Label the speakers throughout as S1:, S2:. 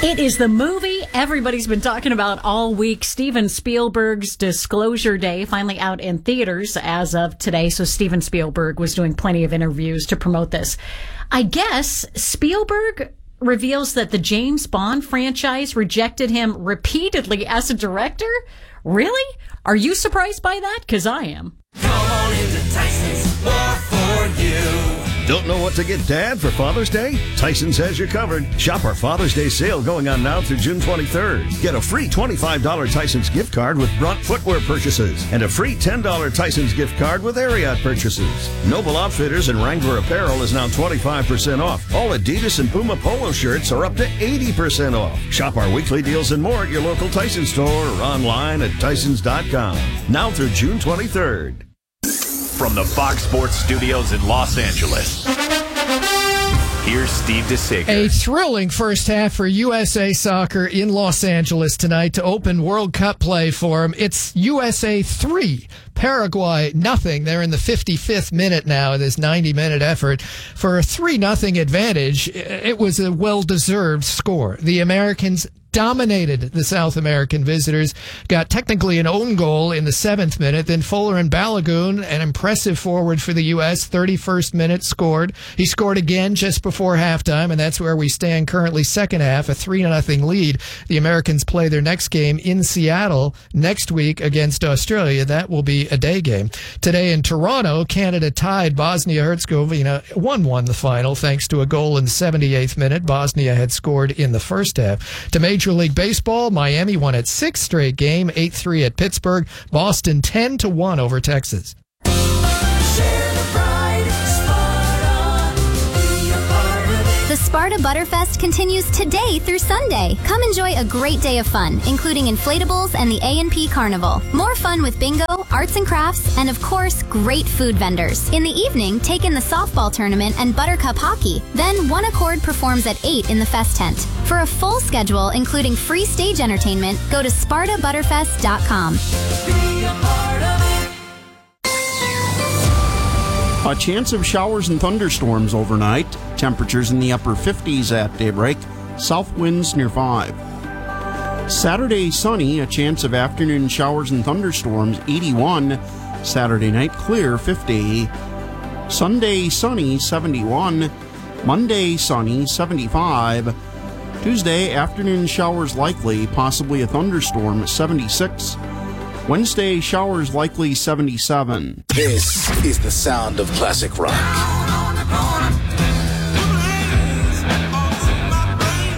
S1: It is the movie everybody's been talking about all week. Steven Spielberg's Disclosure Day, finally out in theaters as of today. So Steven Spielberg was doing plenty of interviews to promote this. I guess Spielberg reveals that the James Bond franchise rejected him repeatedly as a director. Really? Are you surprised by that? Because I am.
S2: Come on into Tyson's War for You.
S3: Don't know what to get Dad for Father's Day? Tyson's has you covered. Shop our Father's Day sale going on now through June 23rd. Get a free $25 Tyson's gift card with Brunt footwear purchases and a free $10 Tyson's gift card with Ariat purchases. Noble Outfitters and Wrangler apparel is now 25% off. All Adidas and Puma polo shirts are up to 80% off. Shop our weekly deals and more at your local Tyson store or online at Tysons.com. Now through June 23rd.
S4: From the Fox Sports Studios in Los Angeles, here's Steve DeSager.
S5: A thrilling first half for USA Soccer in Los Angeles tonight to open World Cup play for them. It's USA 3, Paraguay nothing. They're in the 55th minute now of this 90-minute effort for a 3-0 advantage. It was a well-deserved score. The Americans dominated the South American visitors, got technically an own goal in the 7th minute. Then Fuller and Balogun, an impressive forward for the U.S., 31st minute, scored. He scored again just before halftime, and that's where we stand currently, second half, a 3-0 lead. The Americans play their next game in Seattle next week against Australia. That will be a day game. Today in Toronto, Canada tied Bosnia-Herzegovina, 1-1 the final, thanks to a goal in the 78th minute. Bosnia had scored in the first half. To Major League Baseball, Miami won its 6th straight game, 8-3 at Pittsburgh. Boston 10-1 over Texas.
S6: The Sparta Butterfest continues today through Sunday. Come enjoy a great day of fun, including inflatables and the A&P Carnival. More fun with bingo, arts and crafts, and of course, great food vendors. In the evening, take in the softball tournament and Buttercup hockey. Then One Accord performs at 8 in the Fest tent. For a full schedule, including free stage entertainment, go to SpartaButterfest.com.
S2: Be a part of it.
S7: A chance of showers and thunderstorms overnight. Temperatures in the upper 50s at daybreak. South winds near 5. Saturday sunny. A chance of afternoon showers and thunderstorms. 81. Saturday night clear. 50. Sunday sunny. 71. Monday sunny. 75. Tuesday afternoon showers likely. Possibly a thunderstorm. 76. Wednesday, showers likely, 77.
S8: This is the sound of classic rock.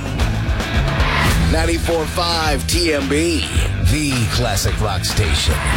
S8: 94.5 TMB, the classic rock station.